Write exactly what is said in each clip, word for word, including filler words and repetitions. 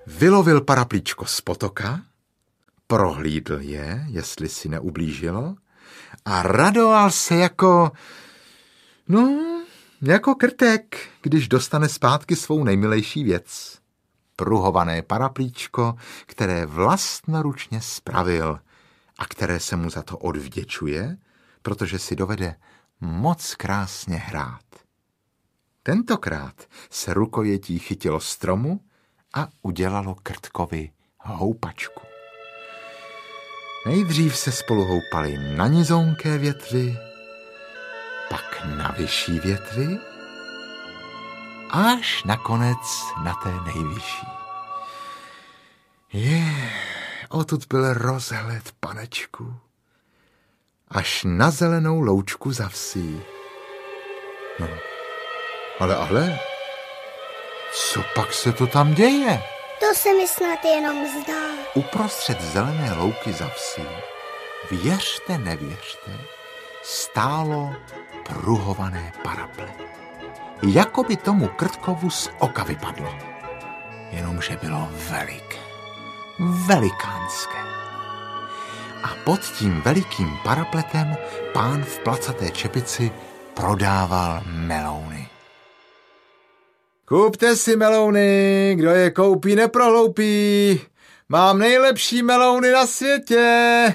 Vylovil paraplíčko z potoka, prohlídl je, jestli si neublížilo, a radoval se jako, no, jako krtek, když dostane zpátky svou nejmilejší věc. Pruhované paraplíčko, které vlastnoručně spravil a které se mu za to odvděčuje, protože si dovede moc krásně hrát. Tentokrát se rukovětí chytilo stromu a udělalo krtkovi houpačku. Nejdřív se spolu houpali na nizonké větvi, pak na vyšší větvi, až nakonec na té nejvyšší. Je, odtud byl rozhled, panečku, až na zelenou loučku za vsí. No, ale, ale, co pak se to tam děje? To se mi snad jenom zdá. Uprostřed zelené louky za vsí, věřte, nevěřte, stálo pruhované paraple. Jako by tomu krtkovu z oka vypadlo. Jenomže bylo veliké, velikánské. A pod tím velikým parapletem pán v placaté čepici prodával melouny. Kupte si melouny, kdo je koupí, neprohloupí. Mám nejlepší melouny na světě.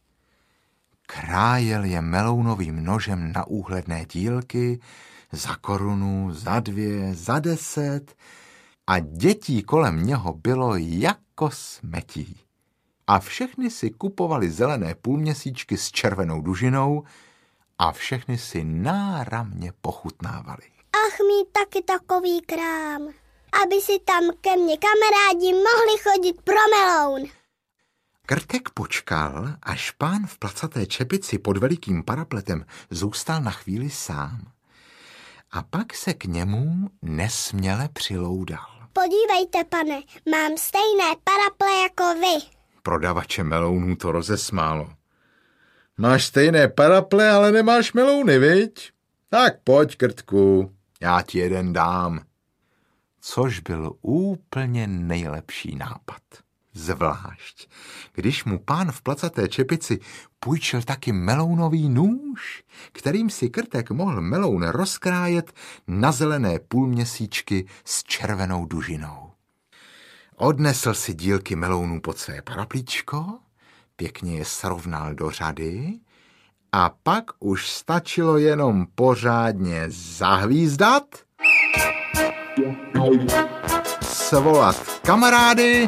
Krájel je melounovým nožem na úhledné dílky, za korunu, za dvě, za deset a dětí kolem něho bylo jako smetí. A všechny si kupovali zelené půlměsíčky s červenou dužinou a všechny si náramně pochutnávali. Ach, mít taky takový krám, aby si tam ke mně kamarádi mohli chodit pro meloun. Krtek počkal, až pán v placaté čepici pod velikým parapletem zůstal na chvíli sám. A pak se k němu nesměle přiloudal. Podívejte, pane, mám stejné paraple jako vy. Prodavače melounů to rozesmálo. Máš stejné paraple, ale nemáš melouny, viď? Tak pojď, Krtku, já ti jeden dám. Což byl úplně nejlepší nápad. Zvlášť, když mu pán v placaté čepici půjčil taky melounový nůž, kterým si Krtek mohl meloun rozkrájet na zelené půlměsíčky s červenou dužinou. Odnesl si dílky melounů pod své paraplíčko, pěkně je srovnal do řady a pak už stačilo jenom pořádně zahvízdat, svolat kamarády.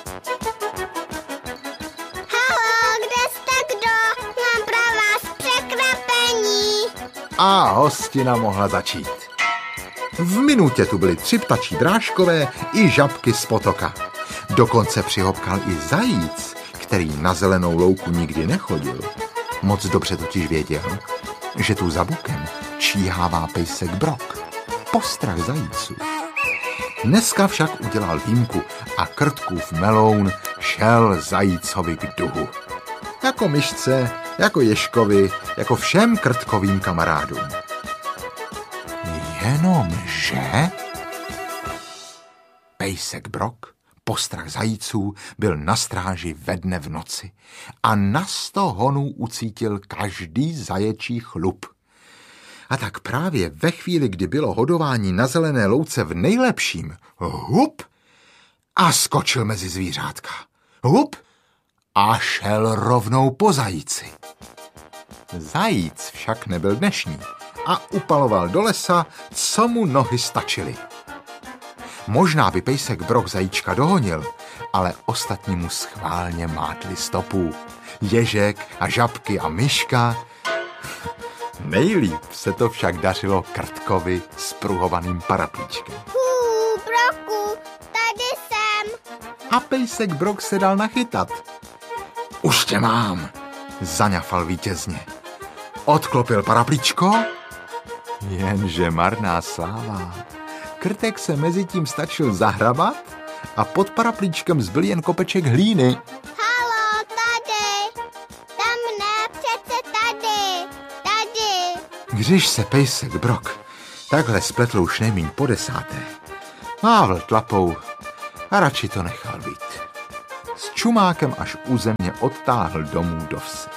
A hostina mohla začít. V minutě tu byly tři ptačí drážkové i žabky z potoka. Dokonce přihopkal i zajíc, který na zelenou louku nikdy nechodil. Moc dobře totiž věděl, že tu za bukem číhává pejsek Brok, postrach zajíců. Dneska však udělal výjimku a Krtkův meloun šel zajícovi k duhu. Jako myšce, jako Ježkovi, jako všem Krtkovým kamarádům. Jenomže pejsek Brok, postrach zajíců, byl na stráži ve dne v noci a na sto honů ucítil každý zaječí chlup. A tak právě ve chvíli, kdy bylo hodování na zelené louce v nejlepším, hup, a skočil mezi zvířátka. Hup, a šel rovnou po zajíci. Zajíc však nebyl dnešní a upaloval do lesa, co mu nohy stačily. Možná by pejsek Brok zajíčka dohonil, ale ostatní mu schválně mátli stopu. Ježek a žabky a myška. Nejlíp se to však dařilo Krtkovi s pruhovaným paraplíčkem. Hů, Broku, tady jsem. A pejsek Brok se dal nachytat. Už tě mám, zaňafal vítězně. Odklopil paraplíčko, jenže marná sláva. Krtek se mezi tím stačil zahrabat a pod paraplíčkem zbyl jen kopeček hlíny. Halo, tady. Tam ne, přece tady. Tady. Když se pejsek Brok takhle spletl už nejmíň po desáté, mávl tlapou a radši to nechal být. S čumákem až u země odtáhl domů do vsi.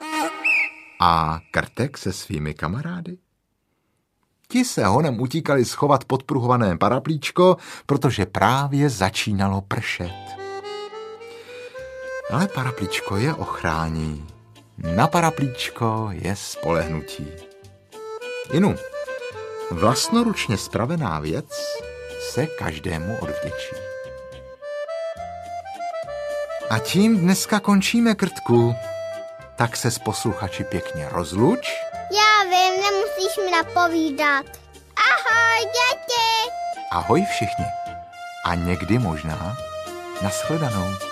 A Krtek se svými kamarády? Ti se honem utíkali schovat pod pruhované paraplíčko, protože právě začínalo pršet. Ale paraplíčko je ochrání. Na paraplíčko je spolehnutí. Inu, vlastnoručně spravená věc se každému odvděčí. A tím dneska končíme, Krtku. Tak se s posluchači pěkně rozluč. Já vím, nemusíš mi napovídat. Ahoj, děti! Ahoj všichni. A někdy možná nashledanou.